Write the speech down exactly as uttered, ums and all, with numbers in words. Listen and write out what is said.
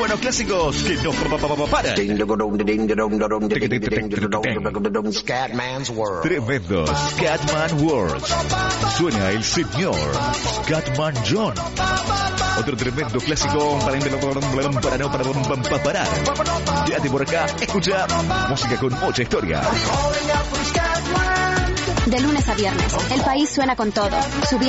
buenos clásicos que no paran. Scatman's World. Tremendo. Scatman World. Suena el señor Scatman John. Otro tremendo clásico para para no para parar. Quédate por acá, escucha música con mucha historia. De lunes a viernes, el país suena con todo. Subiendo